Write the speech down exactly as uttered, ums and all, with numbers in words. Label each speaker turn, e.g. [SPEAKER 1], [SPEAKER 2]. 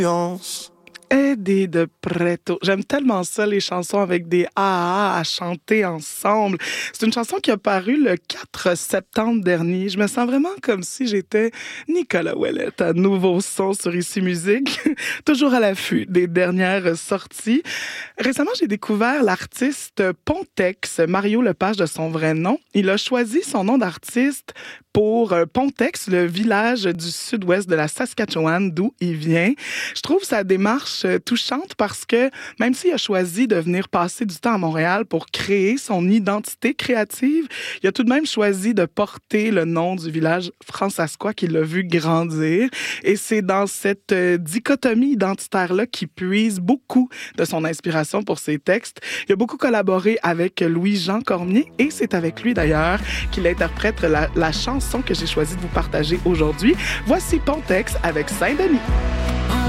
[SPEAKER 1] Eddie de Pretto. J'aime tellement ça, les chansons avec des A A à chanter ensemble. C'est une chanson qui a paru le quatre septembre dernier. Je me sens vraiment comme si j'étais Nicolas Ouellet à Nouveau Son sur Ici Musique, toujours à l'affût des dernières sorties. Récemment, j'ai découvert l'artiste Pontex, Mario Lepage de son vrai nom. Il a choisi son nom d'artiste pour Pontex, le village du sud-ouest de la Saskatchewan, d'où il vient. Je trouve sa démarche touchante parce que même s'il a choisi de venir passer du temps à Montréal pour créer son identité créative, il a tout de même choisi de porter le nom du village francescois qu'il a vu grandir. Et c'est dans cette dichotomie identitaire-là qu'il puise beaucoup de son inspiration pour ses textes. Il a beaucoup collaboré avec Louis-Jean Cormier et c'est avec lui d'ailleurs qu'il interprète la, la chanson que j'ai choisi de vous partager aujourd'hui. Voici Pontex avec Saint-Denis.